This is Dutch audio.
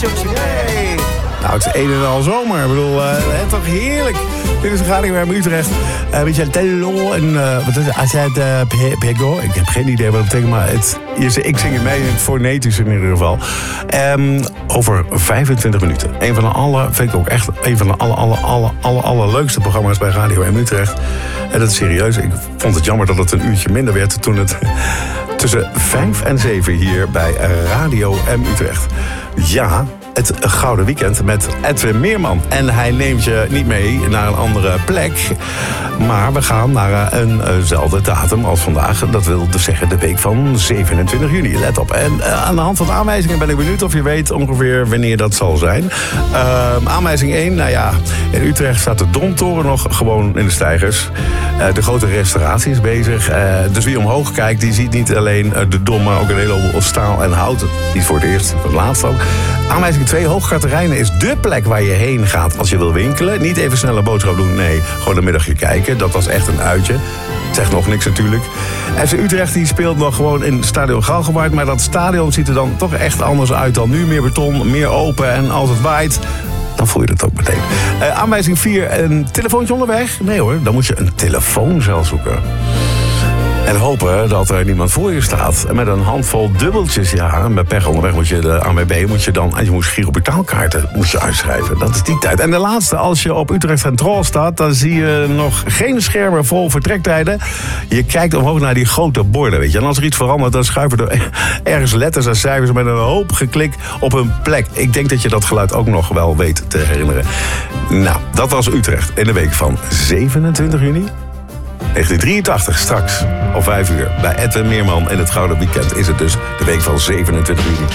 Hey. Nou, het is een en al zomer. Ik bedoel, het toch heerlijk. Dit is Radio M Utrecht. Michel Tello en wat is het? Azad Pego. Ik heb geen idee wat het betekent, maar ik zing het mee, fonetisch in ieder geval. Over 25 minuten. Vind ik ook echt een van de allerleukste programma's bij Radio M Utrecht. En dat is serieus. Ik vond het jammer dat het een uurtje minder werd toen het tussen 5 en 7 hier bij Radio M Utrecht. Ja, het Gouden Weekend met Edwin Meerman. En hij neemt je niet mee naar een andere plek, maar we gaan naar eenzelfde datum als vandaag. Dat wil dus zeggen de week van 27 juni. Let op. En aan de hand van de aanwijzingen ben ik benieuwd of je weet ongeveer wanneer dat zal zijn. Aanwijzing 1, nou ja, in Utrecht staat de Domtoren nog gewoon in de steigers. De grote restauratie is bezig. Dus wie omhoog kijkt, die ziet niet alleen de Dom, maar ook een hele hoop staal en hout. Niet voor het eerst, voor het laatst ook. Aanwijzing 2, Hoogkaterijnen is dé plek waar je heen gaat als je wil winkelen. Niet even snel een boodschap doen, nee, gewoon een middagje kijken. Dat was echt een uitje. Zegt nog niks natuurlijk. FC Utrecht die speelt nog gewoon in het stadion Galgenwaard, maar dat stadion ziet er dan toch echt anders uit dan nu. Meer beton, meer open en als het waait, dan voel je dat ook meteen. Aanwijzing 4, een telefoontje onderweg? Nee hoor, dan moet je een telefooncel zoeken. En hopen dat er niemand voor je staat. En met een handvol dubbeltjes, ja, en bij pech onderweg moet je de ANWB je moet girobetaalkaarten uitschrijven. Dat is die tijd. En de laatste, als je op Utrecht Centraal staat, dan zie je nog geen schermen vol vertrektijden. Je kijkt omhoog naar die grote borden, weet je. En als er iets verandert, dan schuiven er ergens letters en cijfers met een hoop geklik op hun plek. Ik denk dat je dat geluid ook nog wel weet te herinneren. Nou, dat was Utrecht in de week van 27 juni. 1983, straks om 5 uur bij Edwin Meerman in het Gouden Weekend is het dus de week van 27 juni.